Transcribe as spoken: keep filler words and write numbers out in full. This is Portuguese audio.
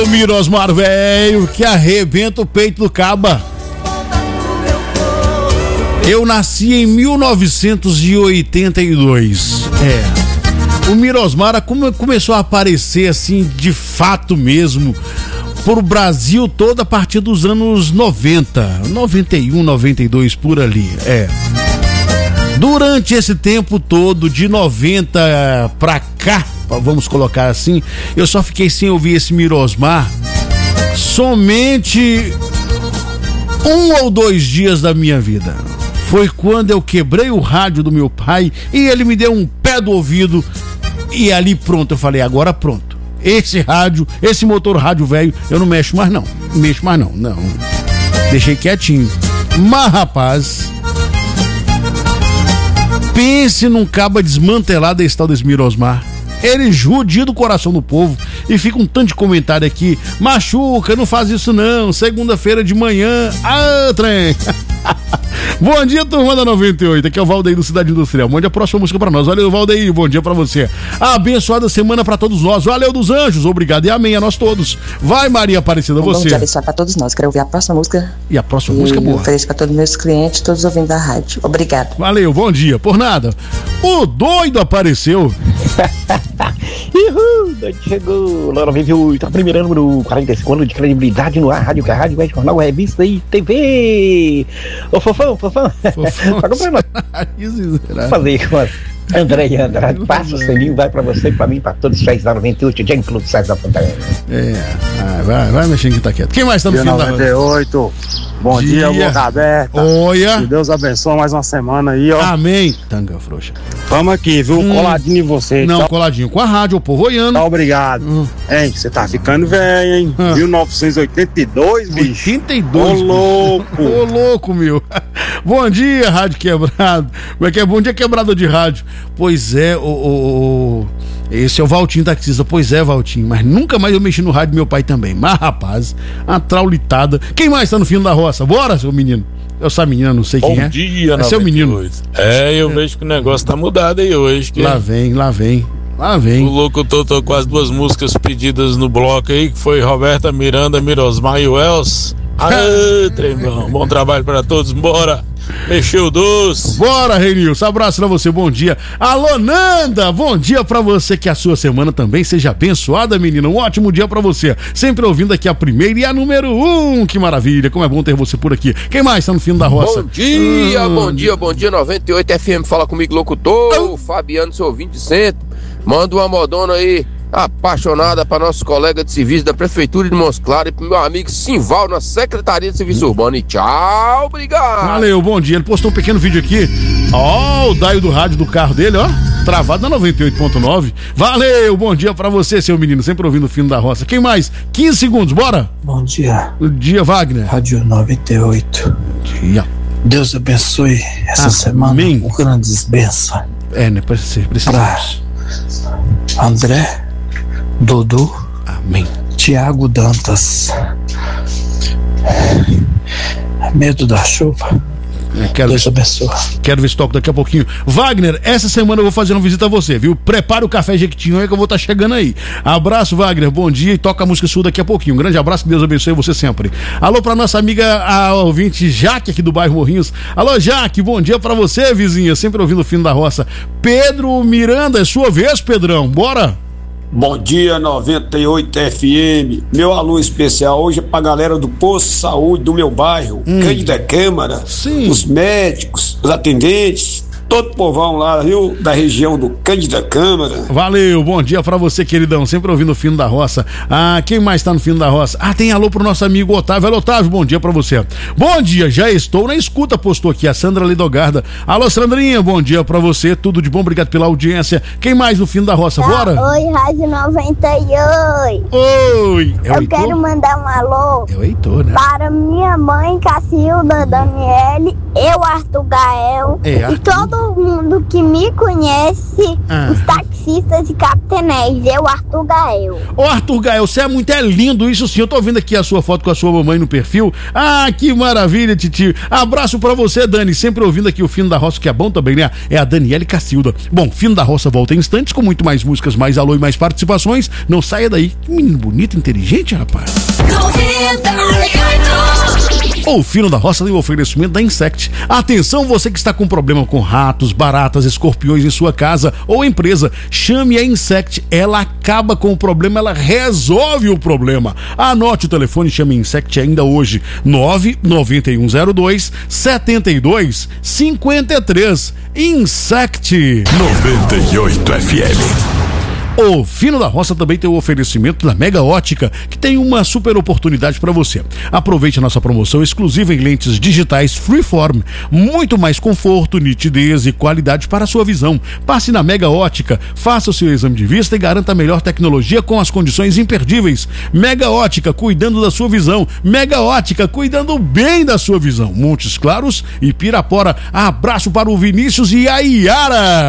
O Mirosmar, velho, que arrebenta o peito do caba. Eu nasci em mil novecentos e oitenta e dois. É. O Mirosmar come, começou a aparecer assim, de fato mesmo, pro Brasil todo a partir dos anos noventa, noventa e um, noventa e dois, por ali. É. Durante esse tempo todo, de noventa pra cá, vamos colocar assim, eu só fiquei sem ouvir esse Mirosmar somente um ou dois dias da minha vida. Foi quando eu quebrei o rádio do meu pai e ele me deu um pé do ouvido e ali pronto, eu falei, agora pronto. Esse rádio, esse motor rádio velho, eu não mexo mais não, mexo mais não, não. Deixei quietinho. Mas rapaz, pense num caba desmantelado esse tal desse Mirosmar. Ele judia do coração do povo e fica um tanto de comentário aqui. Machuca, não faz isso não. Segunda-feira de manhã. Ah, trem. Bom dia, turma da noventa e oito. Aqui é o Valdeir do Cidade Industrial. Mande a próxima música pra nós. Valeu, Valdeir. Bom dia pra você. Abençoada semana pra todos nós. Valeu dos anjos. Obrigado e amém a nós todos. Vai, Maria Aparecida, você. Bom dia, abençoado pra todos nós. Quero ouvir a próxima música. E a próxima e música boa. ofereço pra todos os meus clientes, todos ouvindo da rádio. Obrigado. Valeu, bom dia. Por nada. O doido apareceu. Uhul, doido chegou. Lá noventa e oito, a primeira número quarenta e cinco anos de credibilidade no ar, rádio, rádio, web, jornal, revista e T V. Ô, Fofão, Fofão. Fofão. Fazer com André e André, passa o selinho, vai pra você, pra mim, pra todos os três da noventa e oito, Jean Clube César da Fontaine. É, vai, vai mexendo que tá quieto. Quem mais tá no fim da noventa e oito, bom dia, dia, boca aberta. Olha. Que Deus abençoe mais uma semana aí, ó. Amém. Tanga frouxa. Vamos aqui, viu? Hum. Coladinho em você. Não, tá... coladinho com a rádio, o povo olhando. Tá, obrigado. Hum. Hein, você tá ficando velho, hein? Hum. mil novecentos e oitenta e dois, bicho. oitenta e dois. Ô, louco. Ô, louco, meu. Bom dia, rádio quebrado. Como é que é? Bom dia, quebrado de rádio. Pois é, o, o, o... esse é o Valtinho taxista. Pois é, Valtinho, mas nunca mais eu mexi no rádio do meu pai também. Mas, rapaz, uma traulitada. Quem mais tá no fim da roça? Bora, seu menino. Essa menina, não sei Bom quem é. Bom dia, é seu menino. É, eu vejo que o negócio tá mudado aí hoje. Que... Lá vem, lá vem. Lá vem. O locutor tô com as duas músicas pedidas no bloco aí, que foi Roberta Miranda, Mirosmar e Wells. Aê, trembão. Bom trabalho pra todos, bora. Mexeu o doce. Bora, Renilson. Abraço pra você, bom dia. Alô, Nanda, bom dia pra você. Que a sua semana também seja abençoada, menina. Um ótimo dia pra você. Sempre ouvindo aqui a primeira e a número um. Que maravilha, como é bom ter você por aqui. Quem mais tá no fim da roça? Bom dia, hum. bom dia, bom dia. noventa e oito F M, fala comigo, locutor. Oh. Fabiano, seu ouvinte de centro. Manda uma modona aí, apaixonada para nossos colegas de serviço da Prefeitura de Montes Claros e pro meu amigo Simval na Secretaria de Serviço Urbano. E tchau, obrigado. Valeu, bom dia. Ele postou um pequeno vídeo aqui. Ó, oh, o daio do rádio do carro dele, ó. Travado na noventa e oito ponto nove. Valeu, bom dia pra você, seu menino. Sempre ouvindo o fino da roça. Quem mais? quinze segundos, bora. Bom dia. Bom dia, Wagner. Rádio noventa e oito. Bom dia. Deus abençoe essa ah, semana. Amém. Com grandes bênçãos. É, né? Precisa, precisamos. Pra André, Dudu, amém. Tiago Dantas. Medo da chuva. É, quero Deus abençoe. Quero ver se toco daqui a pouquinho. Wagner, essa semana eu vou fazer uma visita a você, viu? Prepara o café Jequitinhonha aí que eu vou estar tá chegando aí. Abraço, Wagner, bom dia e toca a música sua daqui a pouquinho. Um grande abraço, que Deus abençoe você sempre. Alô pra nossa amiga, a ouvinte Jaque aqui do bairro Morrinhos. Alô, Jaque, bom dia pra você, vizinha, sempre ouvindo o fino da roça. Pedro Miranda, é sua vez, Pedrão, bora? Bom dia, noventa e oito F M. Meu alô especial hoje é pra galera do posto de saúde do meu bairro, hum. Cândido da Câmara, Sim. os médicos, os atendentes, todo povão lá, viu? Da região do Cândido da Câmara. Valeu, bom dia pra você, queridão, sempre ouvindo o fino da roça. Ah, quem mais tá no fino da roça? Ah, tem alô pro nosso amigo Otávio. Alô, Otávio, bom dia pra você. Bom dia, já estou na escuta, postou aqui a Sandra Lidogarda. Alô, Sandrinha, bom dia pra você, tudo de bom, obrigado pela audiência. Quem mais no fino da roça, bora? Ah, oi, Rádio noventa e oito. Oi, é o Eu Heitor? quero mandar um alô é o Heitor, né? para minha mãe, Cacilda, Daniele, eu, Arthur Gael, é, e todo todo mundo que me conhece, Ah. os taxistas e capitães, eu, Arthur Gael. Ô Arthur Gael, você é muito é lindo, isso sim. Eu tô vendo aqui a sua foto com a sua mamãe no perfil. Ah, que maravilha, titio. Abraço pra você, Dani. Sempre ouvindo aqui o Fino da Roça, que é bom também, né? É a Daniele Cacilda. Bom, Fino da Roça volta em instantes com muito mais músicas, mais alô e mais participações. Não saia daí. Que menino bonito, inteligente, rapaz. O Fino da Roça tem o oferecimento da Insect. Atenção, você que está com problema com ratos, baratas, escorpiões em sua casa ou empresa, chame a Insect. Ela acaba com o problema, ela resolve o problema. Anote o telefone e chame a Insect ainda hoje. nove nove um zero dois sete dois cinco três. Insect noventa e oito F M. O Fino da Roça também tem o oferecimento da Mega Ótica, que tem uma super oportunidade para você. Aproveite a nossa promoção exclusiva em lentes digitais Freeform. Muito mais conforto, nitidez e qualidade para a sua visão. Passe na Mega Ótica, faça o seu exame de vista e garanta a melhor tecnologia com as condições imperdíveis. Mega Ótica, cuidando da sua visão. Mega Ótica, cuidando bem da sua visão. Montes Claros e Pirapora. Abraço para o Vinícius e a Iara.